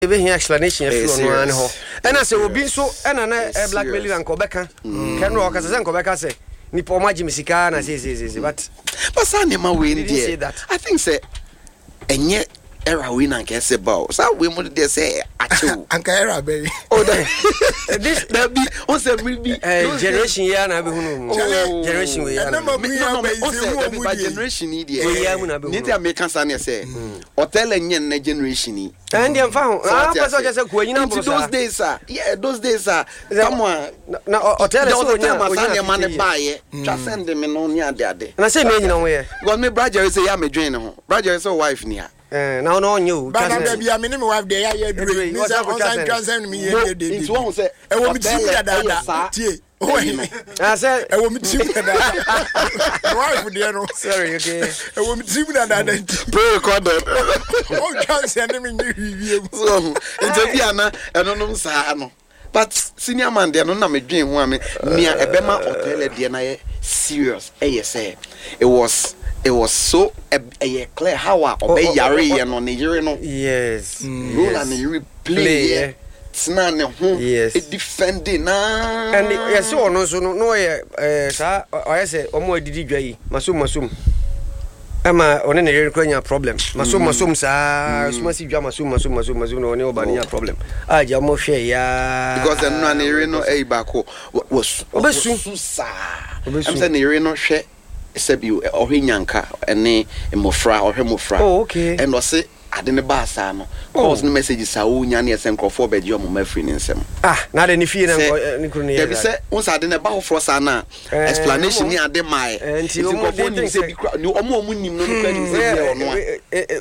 Ebe here explanation if you no an ho. And I say obi so na blackmail and Kobeka. Can no okasa say Kobeka say nipa omaji misika na say but sanema we ndi. I think say enye era we na get say bow. So we mo dey say achu. Anka era be. Oh this that be on say we be generation here na be hunu. Generation we no generation ni dey. Need to make answer na say hotel enye na generation ni. And dem fa ho. Person just say ko nyina bro. Those days those days come on. Na hotel so nya masane man buy. Just send me no nya ade. Na say me nyina wo ye. Because me brother say ya me join ho. Brother say wife ni ha. Now no you. But baby, I mean, my wife there. Yeah, do it. Me say on transcend me. It's one say. I want me to see that. Oh, I said I want me to see that. Wife there no. Sorry, okay. I want me to see that. Pre-recorded. Oh, transcend me review. So, interview na eno no sa no. But senior man there no na me dwen ho ame nia ebema hotel there na serious. Say it was so clear how obey yare no ne yere no. Yes. Role and you play. Tina ne ho it defending na. And yes so no sa I say omo adidi dwa yi masum ama one ne yere kwanya problem masum sa suma si dwa masum no one obani problem aja mo hwe ya because no na yere no ba ko was obesu sa am say ne yere no hwe Sebi Ohinyanka ene mofra ohemofra. Oh, okay. And was ade ne ba sa no. Cause no messages a wo nya ne senkrofo be je omo mafri ne nsem. Na de ne fie na ni kru ne. Debi se won sa ade ne ba hofro sa na explanation ni ade mai. Nti omo ni omo nim no kra ni se ono.